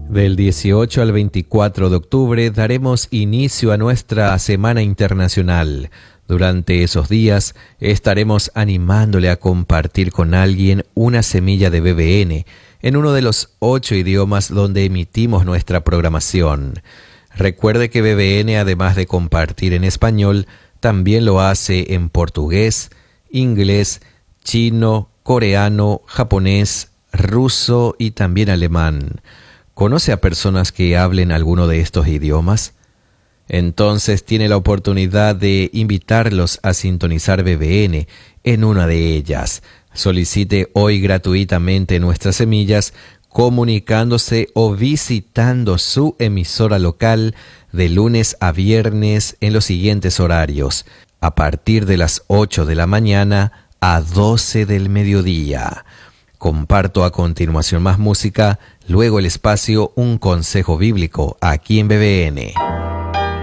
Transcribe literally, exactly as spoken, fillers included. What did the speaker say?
Del dieciocho al veinticuatro de octubre daremos inicio a nuestra Semana Internacional. Durante esos días estaremos animándole a compartir con alguien una semilla de B B N en uno de los ocho idiomas donde emitimos nuestra programación. Recuerde que B B N, además de compartir en español, también lo hace en portugués, inglés, chino, coreano, japonés, ruso y también alemán. ¿Conoce a personas que hablen alguno de estos idiomas? Entonces tiene la oportunidad de invitarlos a sintonizar B B N en una de ellas. Solicite hoy gratuitamente nuestras semillas comunicándose o visitando su emisora local de lunes a viernes en los siguientes horarios, a partir de las ocho de la mañana a doce del mediodía. Comparto a continuación más música, luego el espacio Un Consejo Bíblico, aquí en B B N.